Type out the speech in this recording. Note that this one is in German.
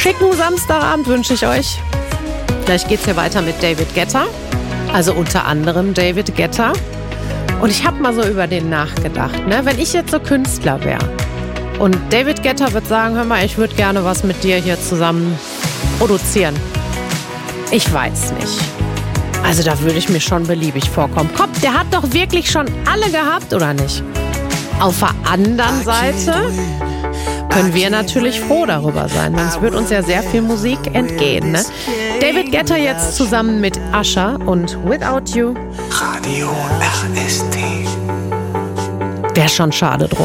schicken Samstagabend wünsche ich euch. Gleich geht's hier weiter mit David Guetta. Also unter anderem David Guetta. Und ich habe mal so über den nachgedacht, ne? Wenn ich jetzt so Künstler wäre und David Guetta wird sagen, hör mal, ich würde gerne was mit dir hier zusammen produzieren. Ich weiß nicht. Also da würde ich mir schon beliebig vorkommen. Komm, der hat doch wirklich schon alle gehabt, oder nicht? Auf der anderen Seite können wir natürlich froh darüber sein, denn es wird uns ja sehr viel Musik entgehen. Ne? David Guetta jetzt zusammen mit Usher und Without You. Radio RST. Wäre schon schade drum.